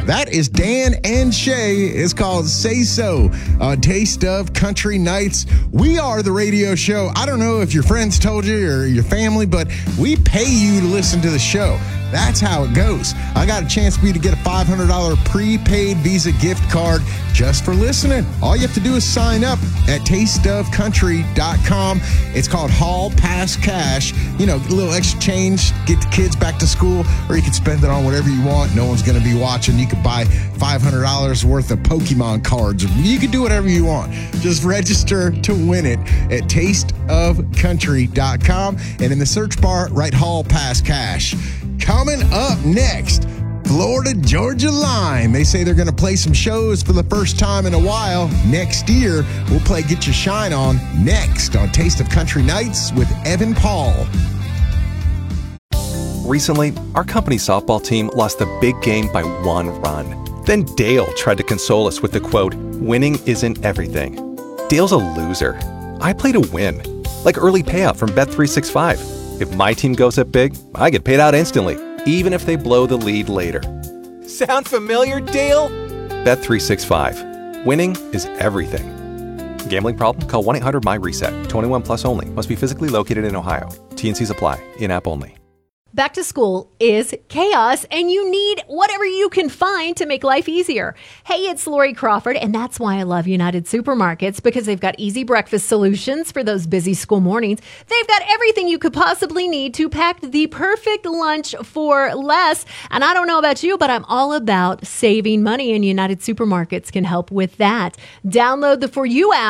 That is Dan and Shay. It's called Say So, a Taste of Country Nights. We are the radio show. I don't know if your friends told you or your family, but we pay you to listen to the show. That's how it goes. I got a chance for you to get a $500 prepaid Visa gift card just for listening. All you have to do is sign up at tasteofcountry.com. It's called Hall Pass Cash. You know, a little extra change, get the kids back to school, or you can spend it on whatever you want. No one's going to be watching. You could buy $500 worth of Pokemon cards. You can do whatever you want. Just register to win it at tasteofcountry.com. And in the search bar, write Hall Pass Cash. Coming up next, Florida Georgia Line. They say they're going to play some shows for the first time in a while. Next year, we'll play Get Your Shine On next on Taste of Country Nights with Evan Paul. Recently, our company softball team lost the big game by 1 run. Then Dale tried to console us with the quote, "Winning isn't everything." Dale's a loser. I play to win, like early payout from Bet365. If my team goes up big, I get paid out instantly, even if they blow the lead later. Sound familiar, Dale? Bet365. Winning is everything. Gambling problem? Call 1-800-MY-RESET. 21 plus only. Must be physically located in Ohio. T&Cs apply. In-app only. Back to school is chaos, and you need whatever you can find to make life easier. Hey, it's Lori Crawford, and that's why I love United Supermarkets, because they've got easy breakfast solutions for those busy school mornings. They've got everything you could possibly need to pack the perfect lunch for less. And I don't know about you, but I'm all about saving money, and United Supermarkets can help with that. Download the For You app